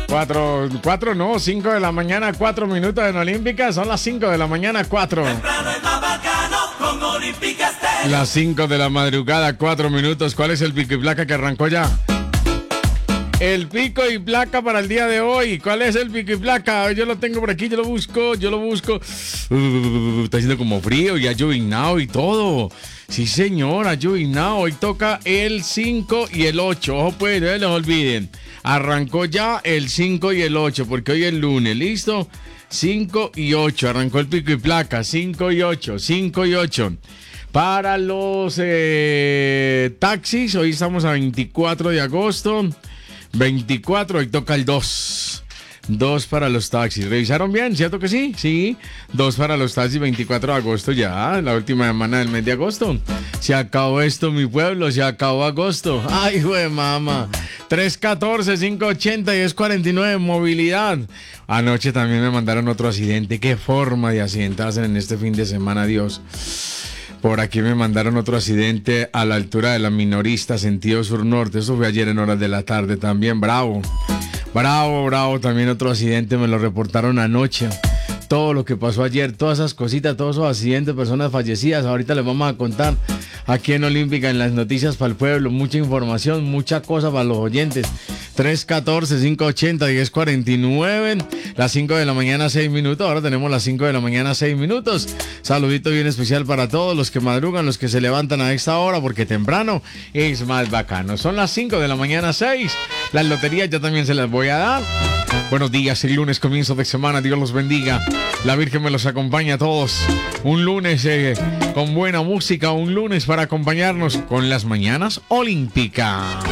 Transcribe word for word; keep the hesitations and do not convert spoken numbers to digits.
Cuatro, cuatro no, cinco de la mañana, cuatro minutos en Olímpica. Son las cinco de la mañana, cuatro. Temprano es más bacano con Olímpica Estéreo. Las cinco de la madrugada, cuatro minutos. ¿Cuál es el pico y placa que arrancó ya? El pico y placa para el día de hoy. ¿Cuál es el pico y placa? Yo lo tengo por aquí, yo lo busco, yo lo busco. Uh, está haciendo como frío y ha llovinado y todo. Sí, señor, ha llovinado. Hoy toca el cinco y el ocho. Ojo, pues, no les olviden. Arrancó ya el cinco y el ocho, porque hoy es lunes, ¿listo? cinco y ocho. Arrancó el pico y placa. cinco y ocho, cinco y ocho. Para los eh, taxis, hoy estamos a veinticuatro de agosto. veinticuatro, hoy toca el dos. dos para los taxis. ¿Revisaron bien? ¿Cierto que sí? Sí. dos para los taxis, veinticuatro de agosto ya. La última semana del mes de agosto. Se acabó esto, mi pueblo. Se acabó agosto. Ay, güey, mamá. tres catorce, cinco ochenta y diez cuarenta y nueve. Movilidad. Anoche también me mandaron otro accidente. Qué forma de accidentarse en este fin de semana, Dios. Por aquí me mandaron otro accidente a la altura de la Minorista, sentido sur-norte. Eso fue ayer en horas de la tarde también. Bravo. Bravo, bravo. También otro accidente me lo reportaron anoche. Todo lo que pasó ayer, todas esas cositas, todos esos accidentes, personas fallecidas. Ahorita les vamos a contar aquí en Olímpica, en las noticias para el pueblo. Mucha información, mucha cosa para los oyentes. tres catorce, cinco ochenta, diez cuarenta y nueve. Las cinco de la mañana, seis minutos. Ahora tenemos las cinco de la mañana, seis minutos. Saludito bien especial para todos los que madrugan, los que se levantan a esta hora, porque temprano es más bacano. Son las cinco de la mañana, seis. Las loterías ya también se las voy a dar. Buenos días, el lunes comienzo de semana, Dios los bendiga. La Virgen me los acompaña a todos. Un lunes eh, con buena música, un lunes para acompañarnos con las mañanas Olímpica.